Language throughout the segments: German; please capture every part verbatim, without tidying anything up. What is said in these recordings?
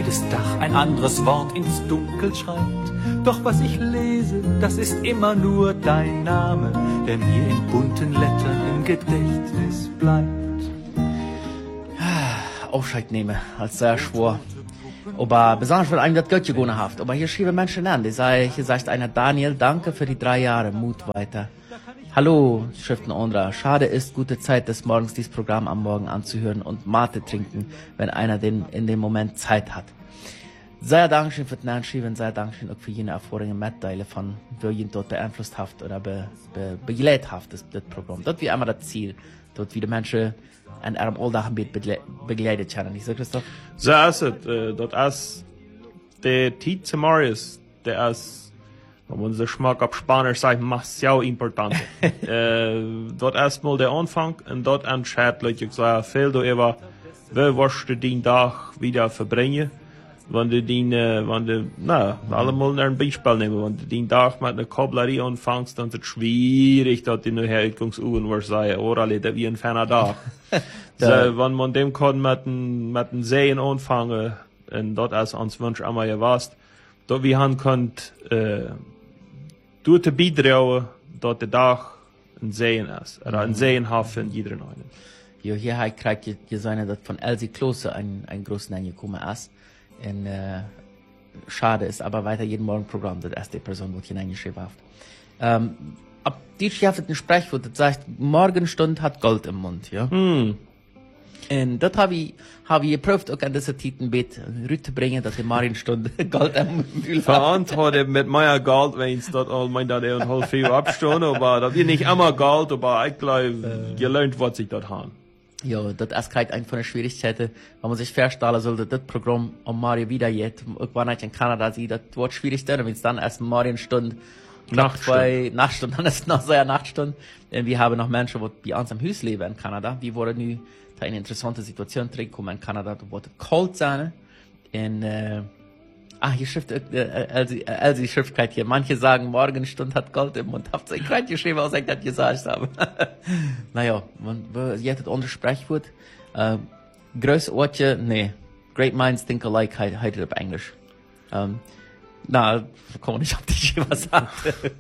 jedes Dach ein anderes Wort ins Dunkel schreibt. Doch was ich lese, das ist immer nur dein Name, der mir in bunten Lettern im Gedächtnis bleibt. Aufscheid nehmen, als sehr schwor. Aber besonders wird einem das Gott gewonnen haft. Aber hier schreiben Menschen an, die sagen, hier sagt einer, Daniel, danke für die drei Jahre, Mut weiter. Hallo, schriften Ondra. Schade ist, gute Zeit des Morgens dieses Programm am Morgen anzuhören und Mate trinken, wenn einer den, in dem Moment Zeit hat. Sehr Dankeschön für den Anschreiben, sehr Dankeschön auch für jene Erfahrungen mitteilen von, wie ihn dort beeinflusst haft oder be, be, begleitet haft, das, das Programm. Dort wie einmal das Ziel, dort wie die Menschen an ihrem Alltag begleitet werden. Nicht so, Christoph? So ist es. Uh, dat is de tijd te Marius. Der ist, wenn man so schmack auf Spanisch sagt, massiau important. uh, dat ist mal der Anfang und dort entscheidet, ich sage, viel du über, wie wirst du den Tag wieder verbringen, wenn du den, uh, wenn du, na, allemal ein Beispiel nehmen, wenn du den Tag mit einer Kablerie anfängst, dann ist es schwierig, dass die neue Ausgangsuhren wirst sagen, oder das wie ein ferner Tag. So, wenn man dem kann mit den, mit den Seen anfangen, und dort ist uns Wunsch einmal gewasst, dort wir haben könnt, äh, durch die beitragen, dort der Tag ein Seen ist, oder ein Seenhafen in jeder einen. Jo, hier hat kriegt ihr seine, dass von Elsie Klose ein, ein großes Name gekommen ist. Und, äh, schade ist, aber weiter jeden Morgen Programm, das erste Person, wo ich hineingeschrieben habe. Ähm, ab die schafft ein Sprechwort, das sagt, Morgenstund hat Gold im Mund, ja. Hm. Und das habe ich, habe ich geprüft, auch an dieser Titelbett rüberzubringen, dass die Morgenstunde Gold im Mund hat. Verantwortet mit meiner Gold, wenn es dort all mein, da der und halb vier abstunden, aber das wird nicht immer Gold, aber ich glaube, gelernt, was ich dort haben. Ja, das ist gerade eine von den Schwierigkeiten, wenn man sich vorstellen sollte, das Programm um Mario wieder jetzt, irgendwann in Kanada sieht, das wird schwierig sein, wenn es dann erst Morgenstunde, Nachtstunde. Nachtstunde, dann ist es noch so eine Nachtstunde. Und wir haben noch Menschen, die bei uns am Haus leben in Kanada, die wurden nu in eine interessante Situation drinkommen in Kanada, da wurde kalt sein. Und, äh, ah, hier schrift, äh, Elsie, äh, Elsie schrift gerade hier, manche sagen, Morgenstunde hat Gold im Mund. Habt ihr gerade geschrieben, was ich das gesagt habe? Naja, man, ihr hättet unser Sprechwort, äh, größte Ortje, nee, great minds think alike, heißt es auf Englisch. Ähm, na, kann man nicht auf die was sagen.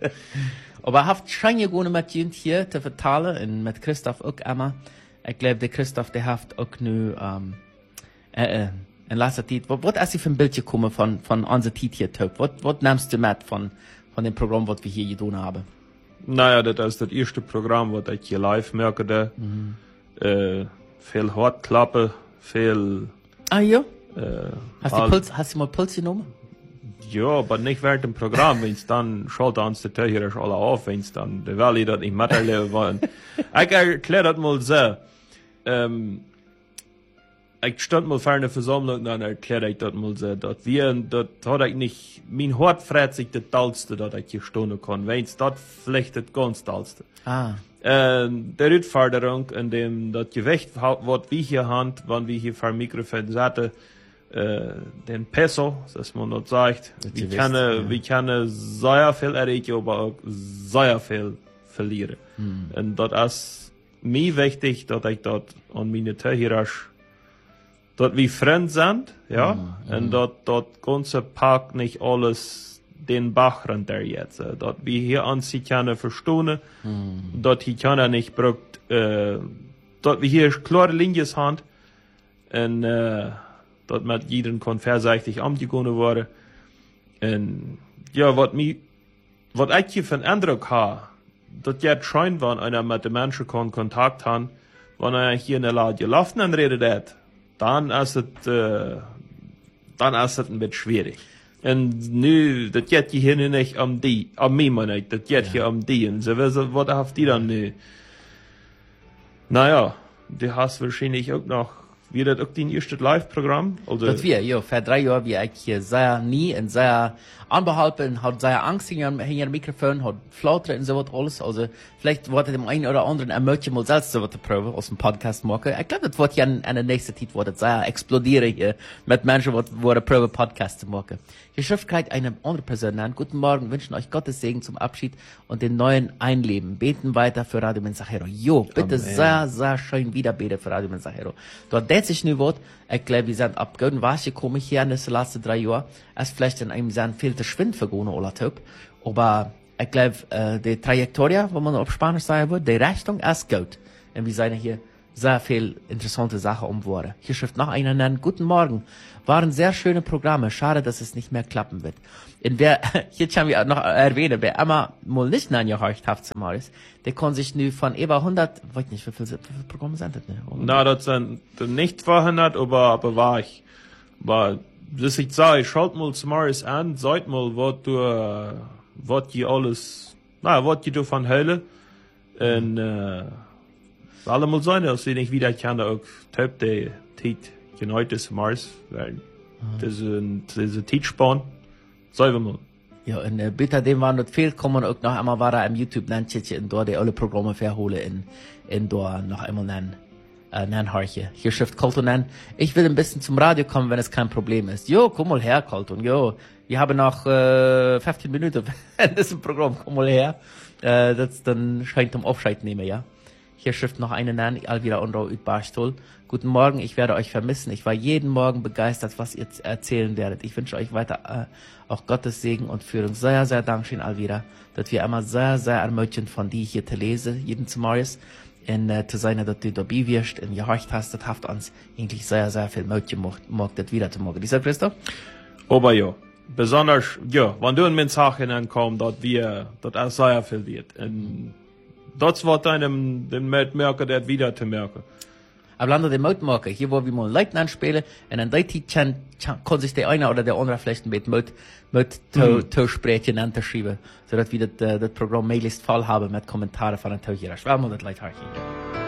Aber haft schon ja gut mit jemand hier zu vertalen, und mit Christoph auch immer. Ich glaube, der Christoph, der haft auch nu, ähm, äh, äh, in letzter Zeit, was, was ist für ein Bild gekommen von, von unserer Zeit hier, Töp? Was, was nimmst du mit von, von dem Programm, was wir hier getan haben? Naja, das ist das erste Programm, was ich hier live merke, da. Mhm. Äh, viel Hartklappe, viel, ah, ja? Äh, hast du Puls, hast du mal Puls genommen? Ja, aber nicht während dem Programm, wenn es dann, schaut uns die Töchter alle auf, wenn es dann, der Welle das nicht miterleben wollen. Ich erkläre das mal so, ähm, ich stand mal vor einer Versammlung, dann erkläre ich das mal so, dass wir, das hat ich nicht, mein Hort freut sich das Tollste, das ich hier stehen kann, wenn es das vielleicht das ganz Tollste. Ah. Äh, der Rückforderung, in dem das Gewicht, was wir hier haben, wenn wir hier vor dem Mikrofon sitzen, äh, den Peso, dass man das sagt, wir können, ja. wir können sehr viel erreichen, aber auch sehr viel verlieren. Hm. Und das ist mir wichtig, dass ich dort an meine Töchter, dass wir Freunde sind, ja, mm, und mm. dass das ganze Park nicht alles den Bach runter jetzt, dass wir hier an sie können verstehen, mm. dass die können nicht braucht, äh, dass wir hier klare Linien haben, und, äh, dass mit jedem kann vorsichtig umgegangen werden. Und, ja, was mir, was ich hier für einen Eindruck habe, dass jetzt scheint, wenn einer mit den Menschen kann Kontakt haben, wenn er hier in der Lade gelaufen und redet hat, dann ist es, äh, dann ist es ein bisschen schwierig. Und nu, das geht hier nicht um die, um mich meine ich, das geht ja. hier um die. Und so, was habt ihr dann nu? Naja, du hast wahrscheinlich auch noch, wie das auch dein erstes Live-Programm? Das wir, ja, vor drei Jahren, wie ich hier sehr nie und sehr anbehalten, hat sehr Angst hinter dem Mikrofon, hat Flautern und so was alles. Also, vielleicht wurde dem einen oder anderen ermöglicht, mal selbst so was zu proben, aus dem Podcast machen. Ich glaube, das wird ja in, in der nächsten Zeit, wird das sehr explodieren hier, mit Menschen, die, die proben, Podcasts zu machen. Die Schrift kriegt eine andere Person an. Guten Morgen, wünschen euch Gottes Segen zum Abschied und den neuen Einleben. Beten weiter für Radio Mensajero. Jo, bitte Amen. sehr, sehr schön wieder beten für Radio Mensajero. Dort sich nur was, ich glaube, wir sind ab Guten was gekommen hier in den letzten drei Jahren, es vielleicht in einem sehr viel zu schwind vergangen oder Typ, aber ich glaube, äh, die Trajektorie, wo man auf Spanisch sagen würde, die Richtung ist gut. Und wir sind hier sehr viel interessante Sachen umgeworden. Hier schreibt noch einer nennen, guten Morgen, waren sehr schöne Programme, schade, dass es nicht mehr klappen wird. Und wer, hier kann wir noch erwähnen, wer immer mal nicht angehört hat zum Morris, der kann sich nur von über hundert, weiß nicht, wie viele, wie viele Programme sind das, ne? Na, das sind nicht zweihundert, aber, aber war ich, aber, das ich sage, ich schaut mal zum Morris an, seid mal, was du, äh, was die alles, na, was die du von Hölle, und, äh, alle mal sein, dass sie nicht wieder kann, auch Typ, der Tit, genau das Mars, weil, das ist ein, das ist ein Titspan, selber mal. Ja, und äh, bitte dem war nicht viel, kommen auch noch einmal war im YouTube nennen, in dort die alle Programme verholen, in, in dort noch einmal nennen, äh, nennen Harche. Hier schrift Colton nennen, ich will ein bisschen zum Radio kommen, wenn es kein Problem ist. Jo, komm mal her, Colton, jo. Wir haben noch äh, fünfzehn Minuten in diesem Programm. Komm mal her. Äh, das dann scheint um Aufscheid nehmen, ja. Hier schrift noch eine an, Alvira Unrau ut Barstol. Guten Morgen, ich werde euch vermissen. Ich war jeden Morgen begeistert, was ihr erzählen werdet. Ich wünsche euch weiter äh, auch Gottes Segen und Führung. Sehr, sehr Dankeschön, Alvira, dass wir immer sehr, sehr ermöglichen von dir hier zu lesen, jeden zum Morgen. Und äh, zu sein, dass du dabei wirst und gehorcht hast, das hat uns eigentlich sehr, sehr viel möglich gemacht, das wieder zu machen. Dieser Christoph? Aber ja. Besonders, ja, wenn du in Mensachen ankommst, dass wir, dass es sehr viel wird. Und das wird einem, den Mitmerker, der wieder zu merken. Aber lande den Mitmerker, hier wo wir mal Leute anspielen, und dann kann, kann sich der eine oder der andere vielleicht mit, mit, mit, mhm. Tauschsprechen anschreiben, sodass wir das, das Programm möglichst voll haben mit Kommentaren von den Tauchern. Ich will mal das Leute hier.